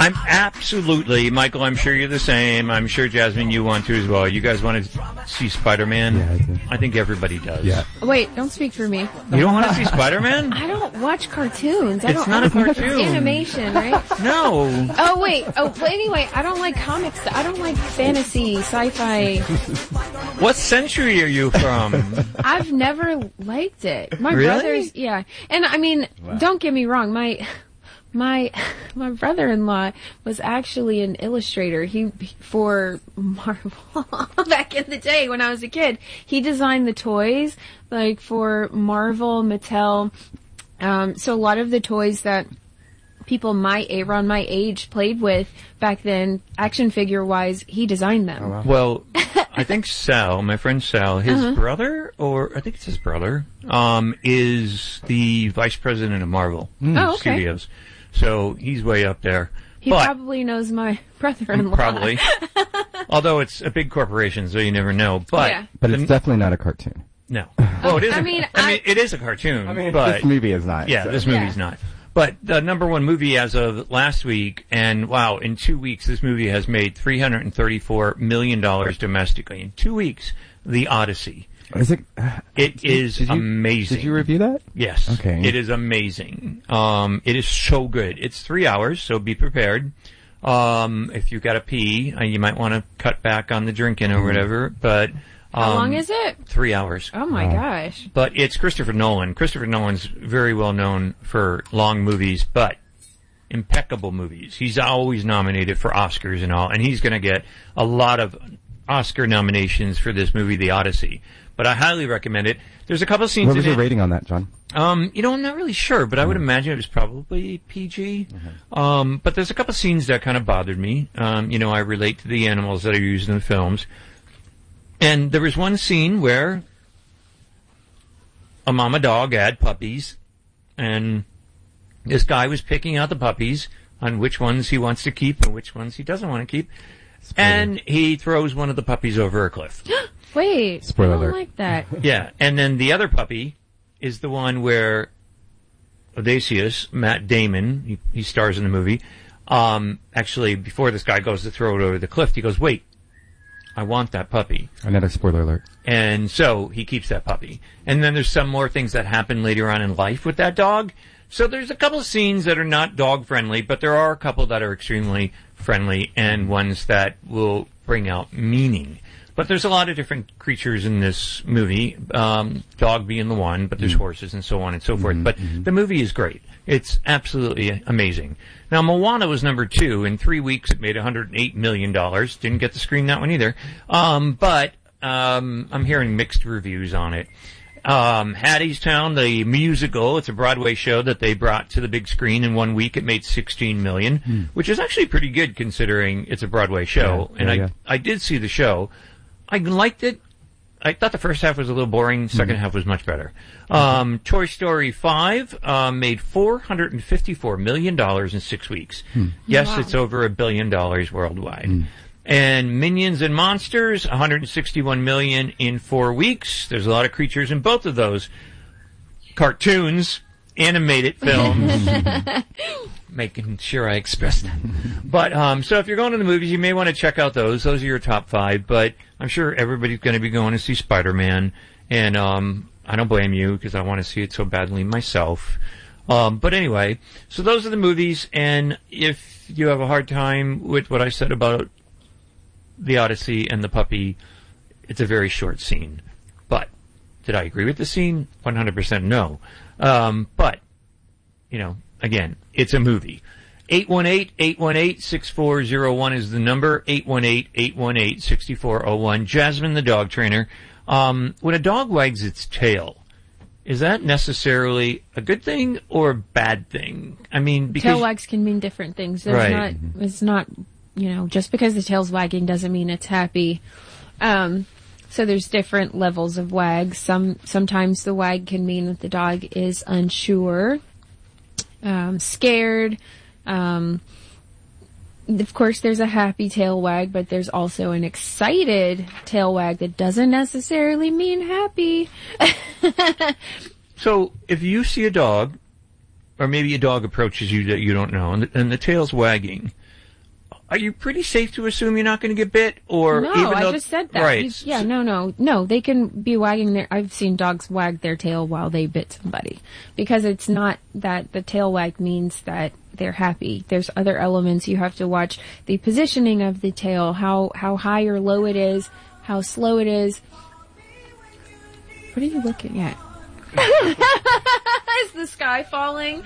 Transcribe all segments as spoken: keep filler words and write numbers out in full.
I'm absolutely, Michael, I'm sure you're the same. I'm sure, Jasmine, you want to as well. You guys want to see Spider-Man? Yeah, I do. I think everybody does. Yeah. Wait, don't speak for me. You don't want to see Spider-Man? I don't watch cartoons. I It's don't, not I a don't- cartoon. It's animation, right? No. Oh, wait. Oh, well, anyway, I don't like comics. I don't like fantasy, sci-fi. What century are you from? I've never liked it. My Really? brothers, yeah. And I mean, don't get me wrong, my... My my brother-in-law was actually an illustrator. He for Marvel back in the day when I was a kid. He designed the toys like for Marvel, Mattel. Um, so a lot of the toys that people my around my age played with back then, action figure wise, he designed them. Oh, wow. Well, I think Sal, my friend Sal, his Uh-huh. brother, or I think it's his brother, um, is the vice president of Marvel Oh, okay. Studios. So he's way up there. He but, probably knows my brother-in-law. Probably. Although it's a big corporation, so you never know. But Yeah. But it's the- definitely not a cartoon. no. Well, it is. I a- mean, I mean, I- it is a cartoon. I mean, but this movie is not. yeah, so. this movie's Yeah. not. But the number one movie as of last week, and wow, in two weeks, this movie has made three hundred thirty-four million dollars domestically. In two weeks, The Odyssey. Is it? It is did you, amazing. Did you review that? Yes. Okay. It is amazing. Um, it is so good. It's three hours, so be prepared. Um, if you got to pee, uh, you might want to cut back on the drinking or whatever, but, um, How long is it? Three hours. Oh my gosh. But it's Christopher Nolan. Christopher Nolan's very well known for long movies, but impeccable movies. He's always nominated for Oscars and all, and he's going to get a lot of Oscar nominations for this movie, The Odyssey. But I highly recommend it. There's a couple of scenes What was in your it. rating on that, John? Um, you know, I'm not really sure, but I would imagine it was probably P G. Um, but there's a couple of scenes that kind of bothered me. Um, you know, I relate to the animals that are used in the films. And there was one scene where a mama dog had puppies, and this guy was picking out the puppies on which ones he wants to keep and which ones he doesn't want to keep. And he throws one of the puppies over a cliff. Wait. Spoiler I don't alert. like that. Yeah, and then the other puppy is the one where Odysseus, Matt Damon, he, he stars in the movie, um, actually, before this guy goes to throw it over the cliff, he goes, wait, I want that puppy. Another spoiler alert. And so he keeps that puppy. And then there's some more things that happen later on in life with that dog. So there's a couple of scenes that are not dog friendly, but there are a couple that are extremely friendly and ones that will bring out meaning. But there's a lot of different creatures in this movie, um, dog being the one, but there's Mm. horses and so on and so forth. Mm-hmm, But mm-hmm. the movie is great. It's absolutely amazing. Now, Moana was number two. In three weeks, it made one hundred eight million dollars. Didn't get to screen that one either. Um, but um, I'm hearing mixed reviews on it. Um, Hattiestown, the musical, it's a Broadway show that they brought to the big screen in one week. It made sixteen million dollars, Mm. which is actually pretty good considering it's a Broadway show. Yeah, and yeah, I, yeah. I did see the show. I liked it. I thought the first half was a little boring. Second Mm. half was much better. Um, Toy Story five um, made four hundred fifty-four million dollars in six weeks. Hmm. Yes, Wow. it's over a billion dollars worldwide. Mm. And Minions and Monsters, one hundred sixty-one million dollars in four weeks. There's a lot of creatures in both of those cartoons, animated films. Making sure I express that. But, um, so if you're going to the movies, you may want to check out those. Those are your top five. But I'm sure everybody's going to be going to see Spider-Man. And, um, I don't blame you because I want to see it so badly myself. Um, but anyway, so those are the movies. And if you have a hard time with what I said about the Odyssey and the puppy, it's a very short scene. But did I agree with the scene? one hundred percent no. Um, but, you know, again, it's a movie. eight one eight, eight one eight, six four zero one is the number. eight one eight, eight one eight, six four zero one. Jasmine, the dog trainer. Um, when a dog wags its tail, is that necessarily a good thing or a bad thing? I mean, because... Tail wags can mean different things. There's Right. not, it's not, you know, just because the tail's wagging doesn't mean it's happy. Um, so there's different levels of wags. Some, sometimes the wag can mean that the dog is unsure, um, scared. Um, of course, there's a happy tail wag, but there's also an excited tail wag that doesn't necessarily mean happy. So, if you see a dog or maybe a dog approaches you that you don't know, and the, and the tail's wagging, are you pretty safe to assume you're not going to get bit? Or no, even I though, just said that. Right. You, yeah, no, no, no. They can be wagging their. I've seen dogs wag their tail while they bit somebody, because it's not that the tail wag means that they're happy. There's other elements you have to watch: the positioning of the tail, how how high or low it is, how slow it is. What are you looking at? Is the sky falling?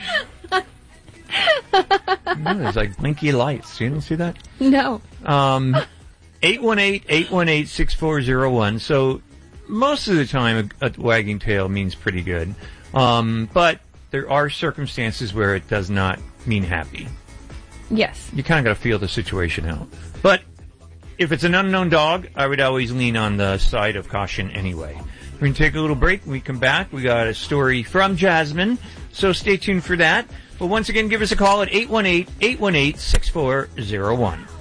No, there's like blinky lights. You didn't see that? No. Um, eight one eight, eight one eight, six four zero one. So most of the time a, a wagging tail means pretty good. Um, but there are circumstances where it does not mean happy. Yes. You kind of got to feel the situation out. But if it's an unknown dog, I would always lean on the side of caution anyway. We're going to take a little break. When we come back, we got a story from Jasmine. So stay tuned for that. But once again, give us a call at eight one eight, eight one eight, six four zero one.